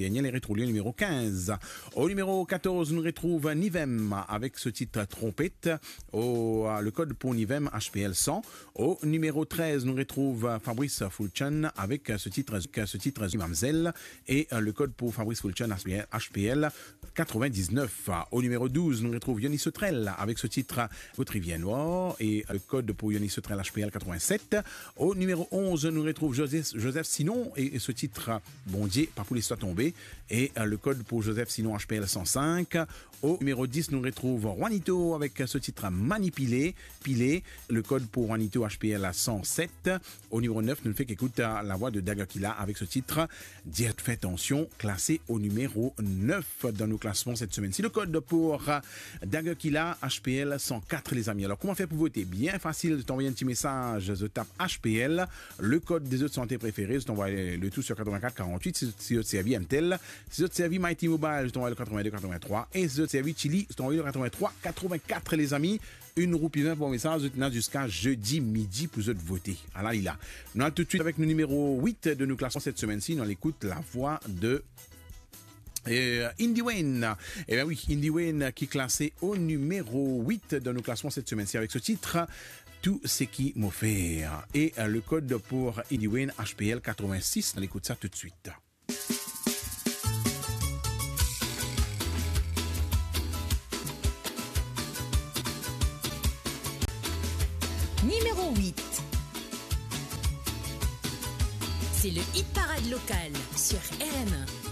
dernier, les rétroliers numéro 15. Au numéro 14, nous retrouvons Nivem avec ce titre Trompette. Le code pour Nivem HPL 100. Au numéro 13, nous retrouvons Fabrice Fulchen avec ce titre Mamzelle et le code pour Fabrice Fulchen HPL 99. Au numéro 12, nous retrouvons Yoni Sotrel avec ce titre Votre Rivière Noire et le code pour Yoni Sotrel HPL 87. Au numéro 11, nous retrouvons Joseph Sinon et ce titre Bon Dieu, pas pour les soit tombés et le code pour Joseph Sinon HPL 105. Au numéro 10, nous retrouvons Juanito avec ce titre Manipulé, le code pour Juanito HPL 107. Au numéro 9, nous ne fait qu'écouter la voix de Dagakila avec ce titre Dieu fait attention, classé au numéro 9 dans nos classements cette semaine-ci. Le code pour Dagakila HPL 104, les amis. Alors, comment faire pour voter? Bien facile de t'envoyer un petit message, je tape HPL, le code des autres santé préférés, je t'envoie le tout sur 84 48, si tu servi MTEL, si tu servi Mighty Mobile, je t'envoie le 82 83, et si tu servi Chili, je t'envoie le 83 84, les amis. Une roupie 20 pour message, jusqu'à jeudi midi pour vous voter. Alors, il a. Nous allons tout de suite avec le numéro 8 de nos classements cette semaine-ci. Nous l'écoute la voix de Indy Wayne. Eh bien oui, Indy Wayne qui est classé au numéro 8 de nos classements cette semaine-ci avec ce titre Tout ce qui m'offert. Et le code pour Indy Wayne HPL 86. On écoute ça tout de suite. Numéro 8. C'est le hit parade local sur RM1.